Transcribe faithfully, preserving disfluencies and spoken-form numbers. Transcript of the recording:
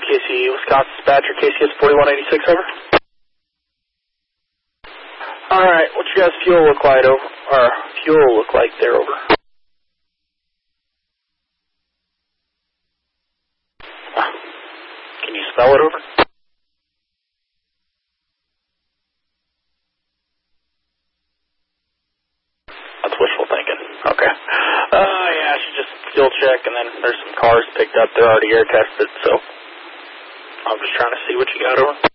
K C, Wisconsin dispatcher, K C S forty-one eighty-six, over. Alright, what's your guys' fuel look like, over? Or fuel look like there, over? Uh, can you spell it, over? That's wishful thinking. Okay. Uh, yeah, I should just fuel check, and then there's some cars picked up. They're already air tested, so I'm just trying to see what you got, over.